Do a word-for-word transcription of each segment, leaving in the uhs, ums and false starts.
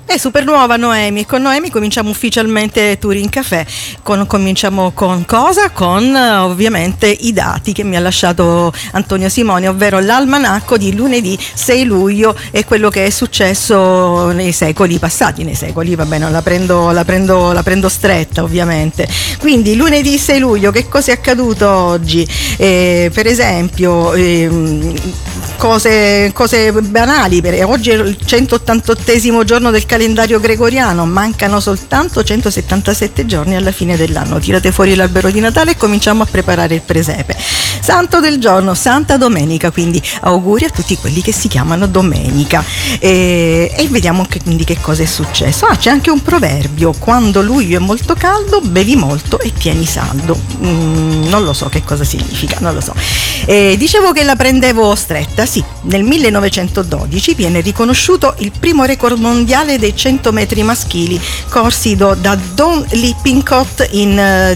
È Supernuova Noemi, e con Noemi cominciamo ufficialmente Turin Café. Con, cominciamo con cosa? Con ovviamente i dati che mi ha lasciato Antonio Simoni, ovvero l'almanacco di lunedì sei luglio e quello che è successo nei secoli passati, nei secoli, va bene, la prendo, la prendo, la prendo stretta ovviamente. Quindi lunedì sei luglio, che cosa è accaduto oggi? Eh, per esempio eh, cose, cose banali, per, oggi è il centottantottesimo giorno del calendario gregoriano, mancano soltanto centosettantasette giorni alla fine dell'anno. Tirate fuori l'albero di Natale e cominciamo a preparare il presepe. Santo del giorno, Santa Domenica, quindi auguri a tutti quelli che si chiamano Domenica. E, e vediamo che, quindi che cosa è successo. Ah, c'è anche un proverbio: quando luglio è molto caldo, bevi molto e tieni saldo. Mm, non lo so che cosa significa, non lo so. E, dicevo che la prendevo stretta, sì. Nel millenovecentododici viene riconosciuto il primo record mondiale dei cento metri maschili corsi do, da Don Lippincott in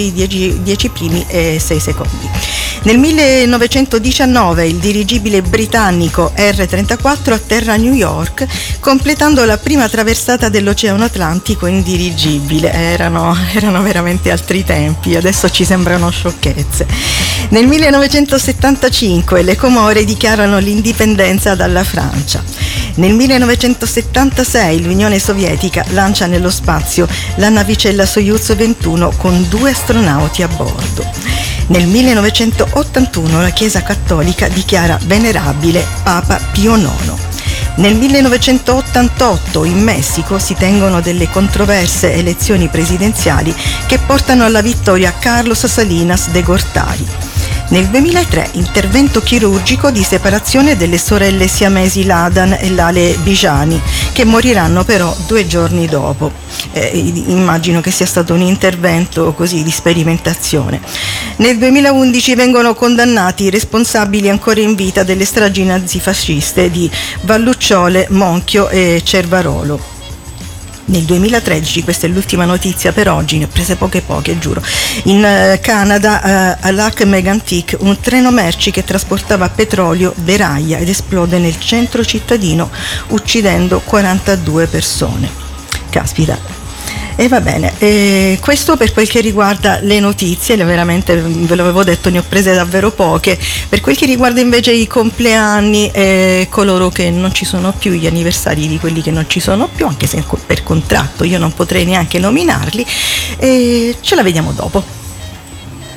dieci primi e sei secondi. Nel millenovecentodiciannove il dirigibile britannico erre trentaquattro atterra a New York, completando la prima traversata dell'Oceano Atlantico in dirigibile. Erano, erano veramente altri tempi, adesso ci sembrano sciocchezze. Nel millenovecentosettantacinque le Comore dichiarano l'indipendenza dalla Francia. Nel millenovecentosettantasei l'Unione Sovietica lancia nello spazio la navicella Soyuz ventuno con due astronauti a bordo. Nel millenovecentottantuno la Chiesa Cattolica dichiara venerabile Papa Pio nono. Nel millenovecentottantotto in Messico si tengono delle controverse elezioni presidenziali che portano alla vittoria Carlos Salinas de Gortari. Nel duemilatré intervento chirurgico di separazione delle sorelle siamesi Ladan e Lale Bijani, che moriranno però due giorni dopo. Eh, immagino che sia stato un intervento così di sperimentazione. Nel duemilaundici vengono condannati i responsabili ancora in vita delle stragi nazifasciste di Vallucciole, Monchio e Cervarolo. Nel duemilatredici, questa è l'ultima notizia per oggi, ne ho prese poche poche, giuro, in uh, Canada, uh, a Lac Mégantic, un treno merci che trasportava petrolio deraia ed esplode nel centro cittadino, uccidendo quarantadue persone. Caspita. E va bene, e questo per quel che riguarda le notizie, veramente ve l'avevo detto, ne ho prese davvero poche. Per quel che riguarda invece i compleanni e coloro che non ci sono più, gli anniversari di quelli che non ci sono più, anche se per contratto io non potrei neanche nominarli, e ce la vediamo dopo.